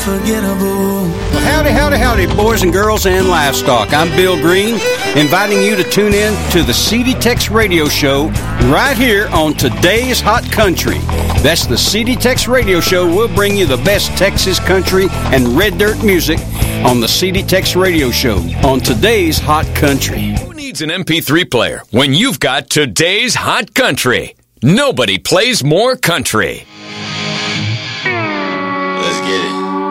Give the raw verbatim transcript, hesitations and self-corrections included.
unforgettable. Well, howdy, howdy, howdy, boys and girls and livestock. I'm Bill Green, inviting you to tune in to the C D Tex Radio Show right here on Today's Hot Country. That's the C D Tex Radio Show. We'll bring you the best Texas country and red dirt music on the C D Tex Radio Show on Today's Hot Country. Who needs an M P three player when you've got Today's Hot Country? Nobody plays more country. Let's get it.